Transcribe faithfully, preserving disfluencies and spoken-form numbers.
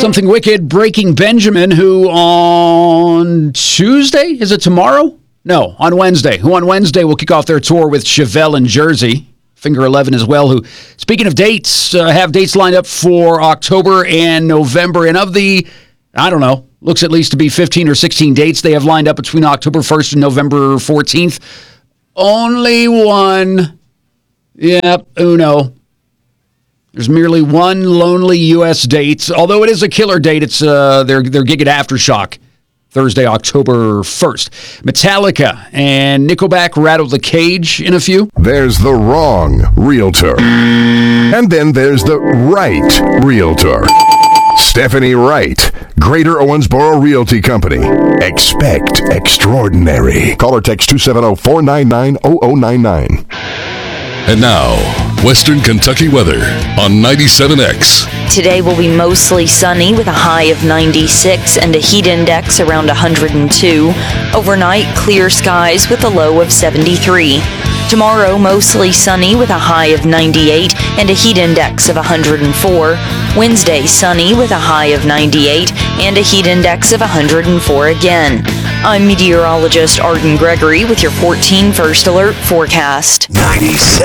Something Wicked, Breaking Benjamin, who on Tuesday, is it tomorrow? No, on Wednesday. Who on Wednesday will kick off their tour with Chevelle in Jersey. Finger eleven as well, who, speaking of dates, uh, have dates lined up for October and November. And of the, I don't know, looks at least to be fifteen or sixteen dates they have lined up between October first and November fourteenth. Only one, yep, Uno. There's merely one lonely U S date. Although it is a killer date, it's uh, their, their gig at Aftershock, Thursday, October first. Metallica and Nickelback rattle the cage in a few. There's the wrong realtor. And then there's the right realtor. Stephanie Wright, Greater Owensboro Realty Company. Expect extraordinary. Call or text two seven zero, four nine nine, zero zero nine nine. And now, Western Kentucky weather on ninety-seven X. Today will be mostly sunny with a high of ninety-six and a heat index around one hundred two. Overnight, clear skies with a low of seventy-three. Tomorrow, mostly sunny with a high of ninety-eight and a heat index of one hundred four. Wednesday, sunny with a high of ninety-eight and a heat index of one hundred four again. I'm meteorologist Arden Gregory with your fourteen First Alert forecast. ninety-seven